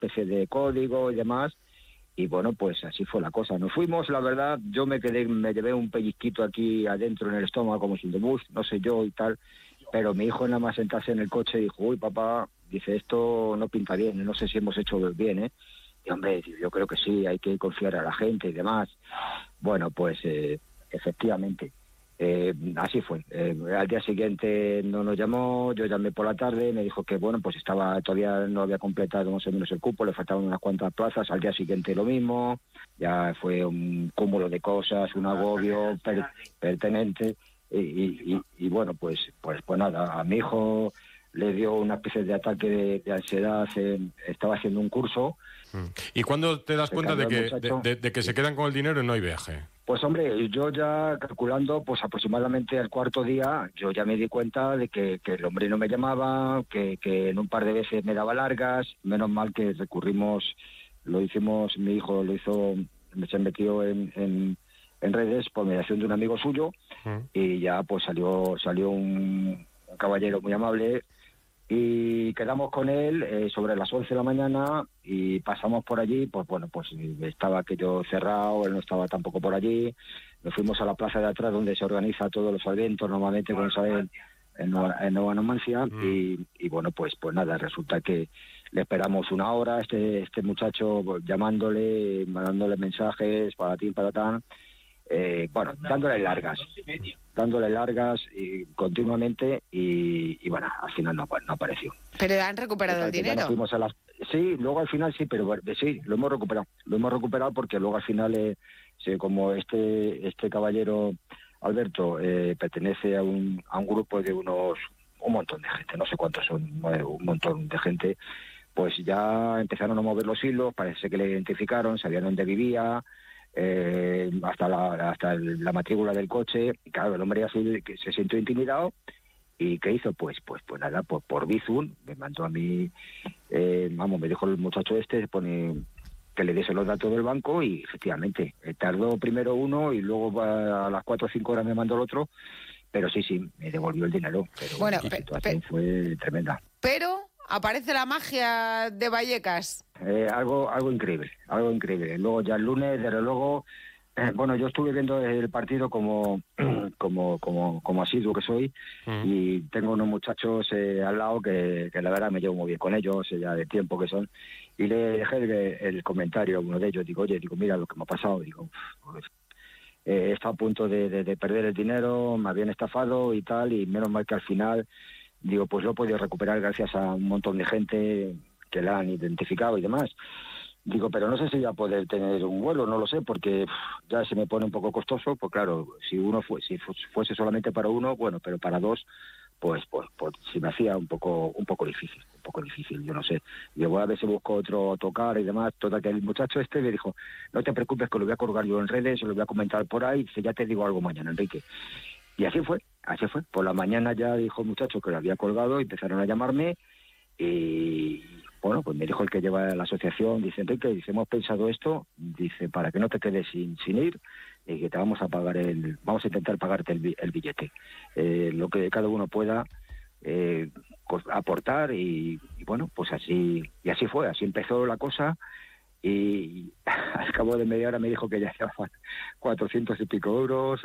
especie de código y demás. Y bueno, pues así fue la cosa. Nos fuimos, la verdad, yo me llevé un pellizquito aquí adentro en el estómago como sin de bus, no sé yo y tal, pero mi hijo nada más sentarse en el coche dijo, uy papá, dice, esto no pinta bien, no sé si hemos hecho bien, ¿eh? Y hombre, yo creo que sí, hay que confiar a la gente y demás. Bueno, pues efectivamente, así fue. Al día siguiente no nos llamó, yo llamé por la tarde, me dijo que bueno, pues todavía no había completado más o menos el cupo, le faltaban unas cuantas plazas, al día siguiente lo mismo, ya fue un cúmulo de cosas, un agobio pertinente, y bueno, pues nada, a mi hijo le dio una especie de ataque de ansiedad, estaba haciendo un curso. ¿Y cuándo te das cuenta de que se quedan con el dinero y no hay viaje? Pues hombre, yo ya calculando, pues aproximadamente al cuarto día, yo ya me di cuenta de que el hombre no me llamaba, que en un par de veces me daba largas, menos mal que recurrimos, lo hicimos, mi hijo lo hizo, se metió en redes por mediación de un amigo suyo, y ya pues salió un caballero muy amable, y quedamos con él sobre las 11 de la mañana y pasamos por allí, pues bueno, pues estaba aquello cerrado, él no estaba tampoco por allí, nos fuimos a la plaza de atrás donde se organiza todos los eventos, normalmente como saben, en Nueva Numancia, y bueno, pues nada, resulta que le esperamos una hora, este muchacho pues, llamándole, mandándole mensajes, para ti, para tan, bueno, dándole largas y continuamente, y bueno, al final no apareció. ¿Pero han recuperado el dinero? Sí, luego al final sí, pero sí, lo hemos recuperado porque luego al final, como este caballero Alberto pertenece a un grupo de un montón de gente, no sé cuántos son, un montón de gente, pues ya empezaron a mover los hilos, parece que le identificaron, sabían dónde vivía, hasta la matrícula del coche, y claro, el hombre así que se sintió intimidado. ¿Y qué hizo? Pues nada, por Bizum, me mandó a mí, me dijo el muchacho pone que le diese los datos del banco, y efectivamente, tardó primero uno y luego a las 4 o 5 horas me mandó el otro, pero sí, me devolvió el dinero, pero bueno, la situación fue tremenda. Pero aparece la magia de Vallecas. Algo increíble. Luego ya el lunes, desde luego, bueno, yo estuve viendo el partido como asiduo que soy, y tengo unos muchachos al lado que la verdad me llevo muy bien con ellos, ya de tiempo que son, y le dejé el comentario a uno de ellos, digo, mira lo que me ha pasado, digo, está a punto de perder el dinero, me habían estafado y tal, y menos mal que al final, digo, pues lo he podido recuperar gracias a un montón de gente que la han identificado y demás. Digo, pero no sé si voy a poder tener un vuelo, no lo sé, porque ya se me pone un poco costoso, pues claro, si fuese solamente para uno, bueno, pero para dos, pues se me hacía un poco difícil, yo no sé. Yo voy a ver si busco otro tocar y demás. Toda que el muchacho me dijo, no te preocupes que lo voy a colgar yo en redes, se lo voy a comentar por ahí, dice, ya te digo algo mañana, Enrique. Y así fue. Por la mañana ya dijo el muchacho que lo había colgado, y empezaron a llamarme, y bueno, pues me dijo el que lleva la asociación, dice, Enrique, dice, hemos pensado esto, dice, para que no te quedes sin ir, y que te vamos a intentar pagarte el billete. Lo que cada uno pueda aportar, y bueno, pues así fue, así empezó la cosa, y al cabo de media hora me dijo que ya llevaban 400 y pico euros,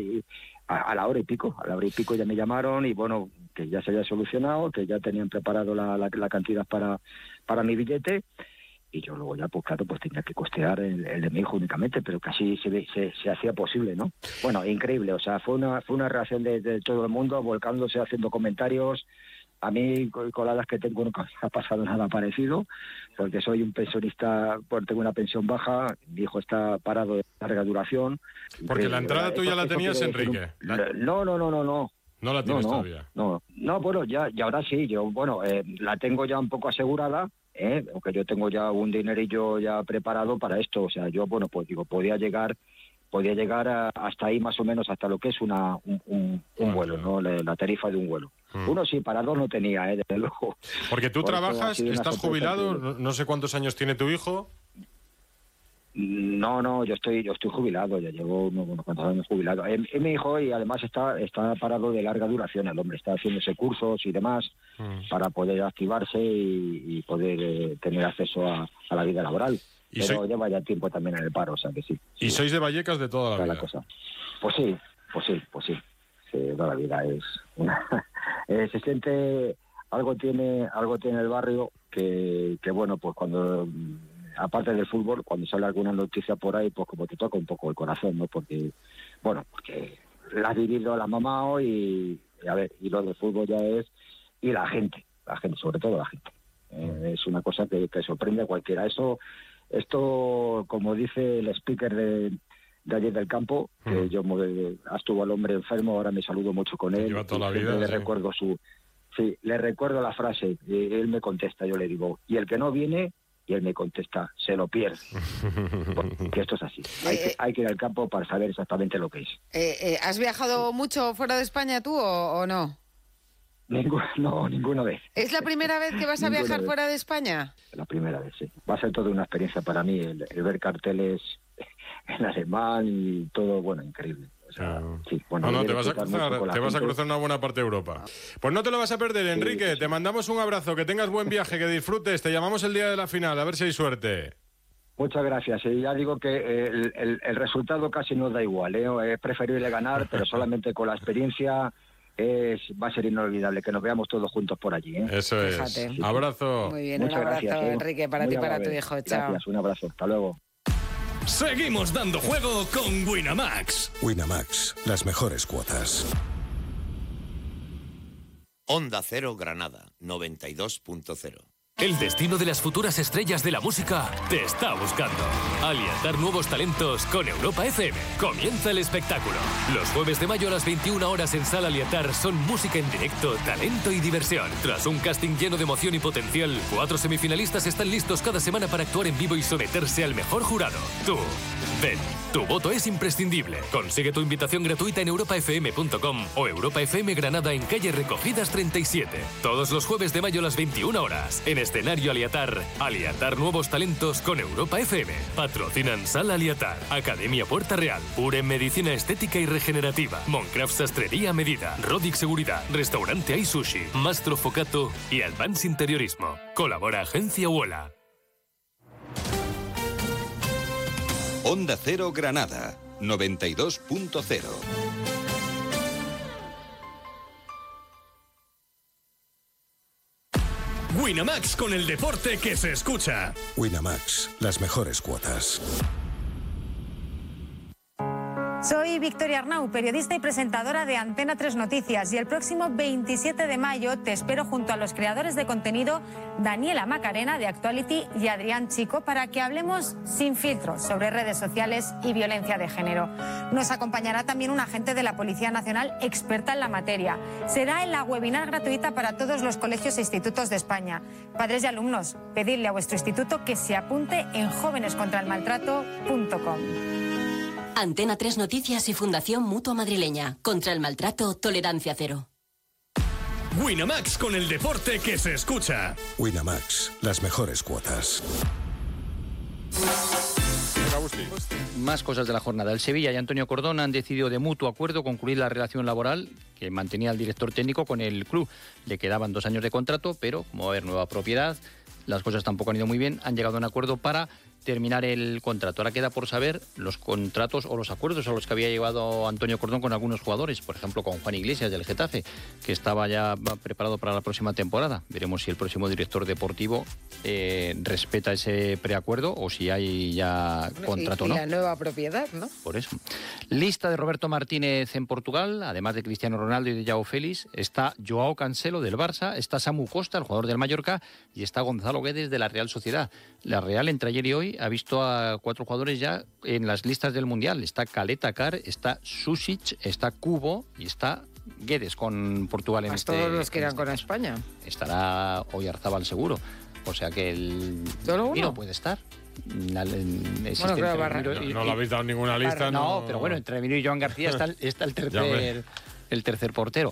a la hora y pico ya me llamaron, y bueno, que ya se había solucionado, que ya tenían preparado la cantidad para mi billete, y yo luego ya, pues claro, pues tenía que costear el de mi hijo únicamente, pero casi se hacía posible, ¿no? Bueno, increíble, o sea, fue una reacción de todo el mundo, volcándose, haciendo comentarios. A mí, con las que tengo, nunca me ha pasado nada parecido, porque soy un pensionista, pues tengo una pensión baja, mi hijo está parado de larga duración. Porque la entrada tú ya la tenías, Enrique. No. ¿No la tienes todavía? No, bueno, ya ahora sí, la tengo ya un poco asegurada, aunque yo tengo ya un dinerillo ya preparado para esto, o sea, yo, bueno, pues digo, podía llegar hasta ahí más o menos, hasta lo que es un vuelo, ¿no? La tarifa de un vuelo. Uno sí, para dos no tenía, desde luego. Porque tú trabajas, estás jubilado, no sé cuántos años tiene tu hijo. No, yo estoy jubilado, ya llevo unos cuantos años jubilado. Es mi hijo y además está parado de larga duración el hombre, está haciéndose cursos y demás para poder activarse y poder tener acceso a la vida laboral. Pero lleva ya tiempo también en el paro, o sea que sí. ¿Y sois de Vallecas de toda la vida? Cosa. Pues sí. Toda la vida es una... se siente... Algo tiene el barrio que bueno, pues cuando... Aparte del fútbol, cuando sale alguna noticia por ahí, pues como te toca un poco el corazón, ¿no? Porque la has vivido, la has mamado y lo del fútbol ya es... Y la gente, sobre todo la gente. Es una cosa que sorprende a cualquiera. Esto, como dice el speaker de ayer del campo, que yo estuvo al hombre enfermo, ahora me saludo mucho con él. Lleva toda la vida. Le recuerdo la frase, él me contesta, yo le digo, y el que no viene... Y él me contesta, se lo pierde. Que esto es así. Hay que ir al campo para saber exactamente lo que es. ¿Has viajado mucho fuera de España tú o no? Ninguna vez. ¿Es la primera vez que vas a viajar fuera de España? La primera vez, sí. Va a ser toda una experiencia para mí, el ver carteles en alemán y todo, bueno, increíble. O sea, sí, bueno, te vas a cruzar una buena parte de Europa. Pues no te lo vas a perder, Enrique. Sí. Te mandamos un abrazo, que tengas buen viaje, que disfrutes. Te llamamos el día de la final, a ver si hay suerte. Muchas gracias. Y ya digo que el resultado casi nos da igual. Es preferible ganar, pero solamente con la experiencia va a ser inolvidable que nos veamos todos juntos por allí. Eso es. Fíjate. Abrazo. Muy bien, muchas un abrazo, gracias, Enrique, para ti y para tu hijo. Chao. Gracias, un abrazo. Hasta luego. Seguimos dando juego con Winamax. Winamax, las mejores cuotas. Onda Cero Granada, 92.0. El destino de las futuras estrellas de la música te está buscando. Alientar nuevos talentos con Europa FM. Comienza el espectáculo. Los jueves de mayo a las 21 horas en Sala Alientar son música en directo, talento y diversión. Tras un casting lleno de emoción y potencial, 4 semifinalistas están listos cada semana para actuar en vivo y someterse al mejor jurado. Tú, ven, tu voto es imprescindible. Consigue tu invitación gratuita en europafm.com o Europa FM Granada en calle Recogidas 37. Todos los jueves de mayo a las 21 horas. En escenario Aliatar nuevos talentos con Europa FM. Patrocinan Sala Aliatar, Academia Puerta Real, Pure Medicina Estética y Regenerativa, Moncraft Sastrería a Medida, Rodic Seguridad, Restaurante Ai Sushi, Mastro Focato y Advance Interiorismo. Colabora Agencia Uola. Onda Cero Granada, 92.0. Winamax, con el deporte que se escucha. Winamax, las mejores cuotas. Soy Victoria Arnau, periodista y presentadora de Antena 3 Noticias, y el próximo 27 de mayo te espero junto a los creadores de contenido Daniela Macarena de Actuality y Adrián Chico para que hablemos sin filtros sobre redes sociales y violencia de género. Nos acompañará también un agente de la Policía Nacional experta en la materia. Será en la webinar gratuita para todos los colegios e institutos de España. Padres y alumnos, pedidle a vuestro instituto que se apunte en jovenescontraelmaltrato.com. Antena 3 Noticias y Fundación Mutua Madrileña. Contra el maltrato, tolerancia cero. Winamax, con el deporte que se escucha. Winamax, las mejores cuotas. Más cosas de la jornada. El Sevilla y Antonio Cordón han decidido de mutuo acuerdo concluir la relación laboral que mantenía el director técnico con el club. Le quedaban 2 años de contrato, pero como va a haber nueva propiedad, las cosas tampoco han ido muy bien. Han llegado a un acuerdo para terminar el contrato. Ahora queda por saber los contratos o los acuerdos a los que había llegado Antonio Cordón con algunos jugadores, por ejemplo con Juan Iglesias del Getafe, que estaba ya preparado para la próxima temporada. Veremos si el próximo director deportivo respeta ese preacuerdo o si hay ya contrato o no. Y la nueva propiedad, ¿no? Por eso. Lista de Roberto Martínez en Portugal, además de Cristiano Ronaldo y de Joao Félix, está Joao Cancelo del Barça, está Samu Costa, el jugador del Mallorca, y está Gonzalo Guedes de la Real Sociedad. La Real entre ayer y hoy ha visto a 4 jugadores ya en las listas del Mundial. Está Caleta Car, está Susic, está Kubo y está Guedes con Portugal en este... todos los que irán con España. Estará Oyarzábal seguro. O sea que el Miro puede estar. Bueno, claro, no le habéis dado ninguna lista. No, pero bueno, entre Miro y Joan García está el tercer portero.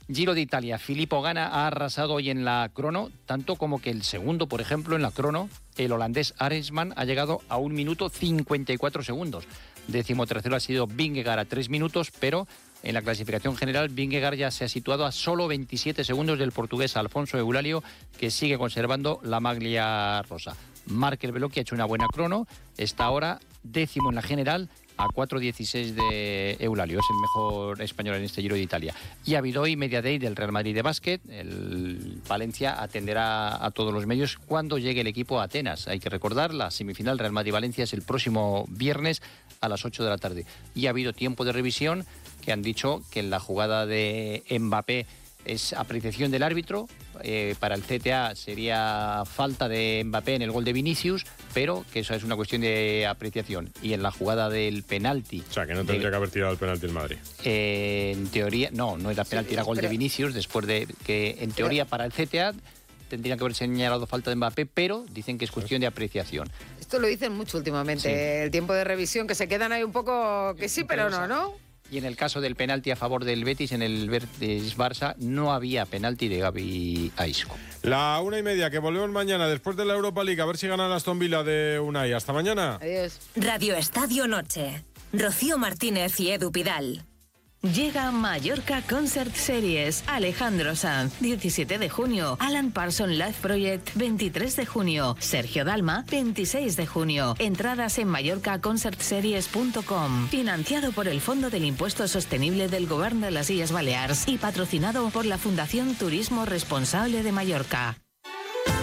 Giro de Italia, Filippo Ganna ha arrasado hoy en la crono, tanto como que el segundo, por ejemplo, en la crono, el holandés Arendsman ha llegado a 1 minuto 54 segundos. 13º ha sido Vingegaard a 3 minutos, pero en la clasificación general Vingegaard ya se ha situado a solo 27 segundos del portugués Alfonso Eulalio, que sigue conservando la maglia rosa. Marc El Veloci ha hecho una buena crono, está ahora 10º en la general, a 4.16 de Eulalio, es el mejor español en este Giro de Italia. Y ha habido hoy Media Day del Real Madrid de básquet. El Valencia atenderá a todos los medios cuando llegue el equipo a Atenas. Hay que recordar, la semifinal Real Madrid-Valencia es el próximo viernes a las 8 de la tarde. Y ha habido tiempo de revisión que han dicho que en la jugada de Mbappé es apreciación del árbitro. Para el CTA sería falta de Mbappé en el gol de Vinicius, pero que eso es una cuestión de apreciación. Y en la jugada del penalti... O sea, que no tendría que haber tirado el penalti el Madrid. En teoría, no era penalti, era gol de Vinicius, después de que, en teoría, para el CTA tendría que haber señalado falta de Mbappé, pero dicen que es cuestión de apreciación. Esto lo dicen mucho últimamente, Sí. el tiempo de revisión, que se quedan ahí un poco que sí, pero no, ¿no? Y en el caso del penalti a favor del Betis, en el Betis-Barça, no había penalti de Gavi a Isco. La 1:30, que volvemos mañana después de la Europa League, a ver si gana el Aston Villa de Unai. Hasta mañana. Adiós. Radio Estadio Noche. Rocío Martínez y Edu Pidal. Llega Mallorca Concert Series. Alejandro Sanz, 17 de junio. Alan Parsons Live Project, 23 de junio. Sergio Dalma, 26 de junio. Entradas en mallorcaconcertseries.com. Financiado por el Fondo del Impuesto Sostenible del Gobierno de las Illes Balears y patrocinado por la Fundación Turismo Responsable de Mallorca.